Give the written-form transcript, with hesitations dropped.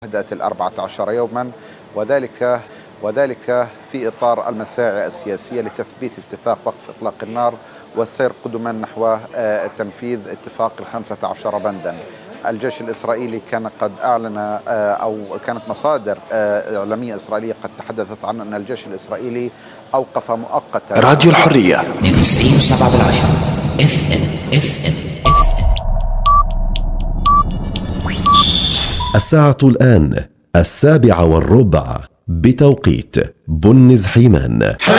بدأت 14 يوما، وذلك في إطار المساعي السياسية لتثبيت اتفاق وقف إطلاق النار والسير قدما نحو تنفيذ اتفاق 15 بندا. الجيش الإسرائيلي كان قد أعلن أو كانت مصادر إعلامية إسرائيلية قد تحدثت عن أن الجيش الإسرائيلي أوقف مؤقتا راديو الحرية 92.7 FM. الساعة الآن 7:15 بتوقيت بنز حيمان.